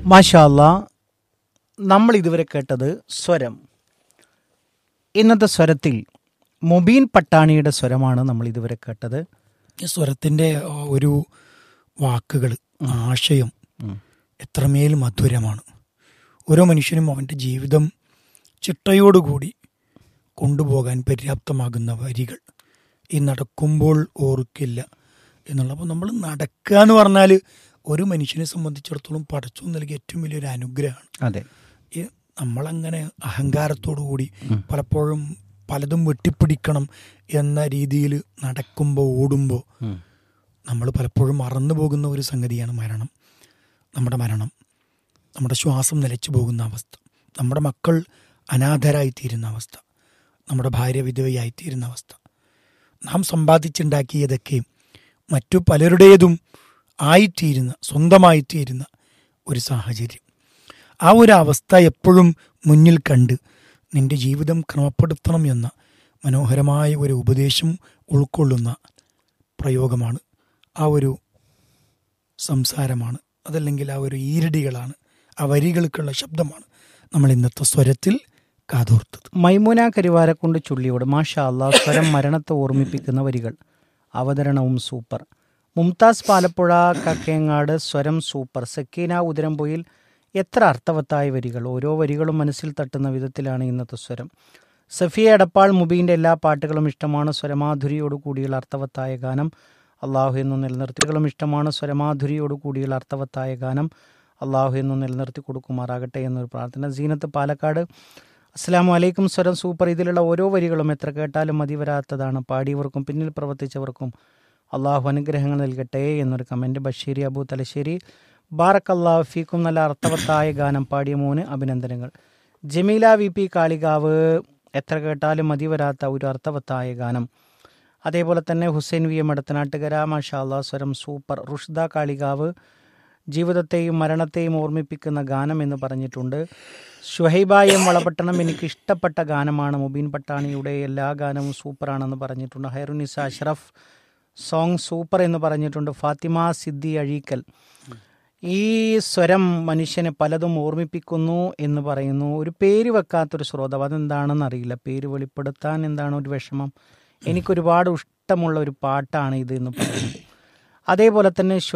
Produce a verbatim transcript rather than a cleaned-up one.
മാഷാ അല്ലാ, നമ്മൾ ഇതുവരെ കേട്ടത് സ്വരം. ഇന്നത്തെ സ്വരത്തിൽ മുബീൻ പട്ടാണിയുടെ സ്വരമാണ് നമ്മൾ ഇതുവരെ കേട്ടത്. ഈ സ്വരത്തിൻ്റെ ഒരു വാക്കുകൾ, ആശയം എത്രമേൽ മധുരമാണ്. ഓരോ മനുഷ്യനും അവൻ്റെ ജീവിതം ചിട്ടയോടുകൂടി കൊണ്ടുപോകാൻ പര്യാപ്തമാകുന്ന വരികൾ. ഈ നടക്കുമ്പോൾ ഓർക്കില്ല എന്നുള്ള, അപ്പോൾ നമ്മൾ നടക്കുക എന്ന് പറഞ്ഞാൽ ഒരു മനുഷ്യനെ സംബന്ധിച്ചിടത്തോളം പടച്ചു നൽകിയ ഏറ്റവും വലിയൊരു അനുഗ്രഹമാണ്. അതെ, ഈ നമ്മളങ്ങനെ അഹങ്കാരത്തോടു കൂടി പലപ്പോഴും പലതും വെട്ടിപ്പിടിക്കണം എന്ന രീതിയിൽ നടക്കുമ്പോൾ, ഓടുമ്പോൾ നമ്മൾ പലപ്പോഴും മറന്നു പോകുന്ന ഒരു സംഗതിയാണ് മരണം. നമ്മുടെ മരണം, നമ്മുടെ ശ്വാസം നിലച്ചു പോകുന്ന അവസ്ഥ, നമ്മുടെ മക്കൾ അനാഥരായിത്തീരുന്ന അവസ്ഥ, നമ്മുടെ ഭാര്യ വിധവയായിത്തീരുന്ന അവസ്ഥ, നാം സമ്പാദിച്ചുണ്ടാക്കിയതൊക്കെ മറ്റു പലരുടേതും ആയിത്തീരുന്ന, സ്വന്തമായിത്തീരുന്ന ഒരു സാഹചര്യം. ആ ഒരു അവസ്ഥ എപ്പോഴും മുന്നിൽ കണ്ട് നിന്റെ ജീവിതം ക്രമപ്പെടുത്തണം എന്ന മനോഹരമായ ഒരു ഉപദേശം ഉൾക്കൊള്ളുന്ന പ്രയോഗമാണ്, ആ ഒരു സംസാരമാണ്, അതല്ലെങ്കിൽ ആ ഒരു ഈരടികളാണ്, ആ വരികൾക്കുള്ള ശബ്ദമാണ് നമ്മൾ ഇന്നത്തെ സ്വരത്തിൽ കാതോർത്തത്. മൈമുന കരിവാരക്കൊണ്ട് ചുള്ളിയോട് മാഷാ അല്ലാ, സ്വരം മരണത്തെ ഓർമ്മിപ്പിക്കുന്ന വരികൾ, അവതരണവും സൂപ്പർ. മുംതാസ് പാലപ്പുഴ കക്കേങ്ങാട് സ്വരം സൂപ്പർ. സക്കീന ഉദരംപൊയിൽ എത്ര അർത്ഥവത്തായ വരികൾ, ഓരോ വരികളും മനസ്സിൽ തട്ടുന്ന വിധത്തിലാണ് ഇന്നത്തെ സ്വരം. സഫിയ എടപ്പാൾ മുബീൻ്റെ എല്ലാ പാട്ടുകളും ഇഷ്ടമാണ്, സ്വരമാധുരിയോട് കൂടിയുള്ള അർത്ഥവത്തായ ഗാനം അള്ളാഹു എന്നു നിലനിർത്തികളും ഇഷ്ടമാണ്, സ്വരമാധുരിയോട് കൂടിയുള്ള അർത്ഥവത്തായ ഗാനം അള്ളാഹു എന്നു നിലനിർത്തി കൊടുക്കുമാറാകട്ടെ എന്നൊരു പ്രാർത്ഥന. സീനത്ത് പാലക്കാട് അസ്സലാമു അലൈക്കും, സ്വരം സൂപ്പർ. ഇതിലുള്ള ഓരോ വരികളും എത്ര കേട്ടാലും മതി വരാത്തതാണ്. പാടിയവർക്കും പിന്നിൽ പ്രവർത്തിച്ചവർക്കും അള്ളാഹു അനുഗ്രഹങ്ങൾ നൽകട്ടെ എന്നൊരു കമൻറ്റ്. ബഷീരി അബു തലശ്ശേരി ബാറക്കല്ലാഹു ഫീക്കും, നല്ല അർത്ഥവത്തായ ഗാനം പാടിയ മോന് അഭിനന്ദനങ്ങൾ. ജമീല വി പി കാളികാവ് എത്ര കേട്ടാലും മതി വരാത്ത ഒരു അർത്ഥവത്തായ ഗാനം. അതേപോലെ തന്നെ ഹുസൈൻ വി എം എടത്തനാട്ടുകര മാഷാ അല്ലാ, സ്വരം സൂപ്പർ. റുഷ്ദ കാളികാവ് ജീവിതത്തെയും മരണത്തെയും ഓർമ്മിപ്പിക്കുന്ന ഗാനം എന്ന് പറഞ്ഞിട്ടുണ്ട്. ഷുഹൈബ എം വളപട്ടണം എനിക്ക് ഇഷ്ടപ്പെട്ട ഗാനമാണ്, മുബീൻ പട്ടാണിയുടെ എല്ലാ ഗാനവും സൂപ്പറാണെന്ന് പറഞ്ഞിട്ടുണ്ട്. ഹൈറുനിസ അഷ്റഫ് സോങ് സൂപ്പർ എന്ന് പറഞ്ഞിട്ടുണ്ട്. ഫാത്തിമ സിദ്ദി അഴീക്കൽ ഈ സ്വരം മനുഷ്യനെ പലതും ഓർമ്മിപ്പിക്കുന്നു എന്ന് പറയുന്നു. ഒരു പേര് വെക്കാത്തൊരു ശ്രോതാവ്, അതെന്താണെന്ന് അറിയില്ല, പേര് വെളിപ്പെടുത്താൻ എന്താണ് ഒരു വിഷമം. എനിക്കൊരുപാട് ഇഷ്ടമുള്ള ഒരു പാട്ടാണ് ഇത് എന്ന് പറയുന്നു. അതേപോലെ തന്നെ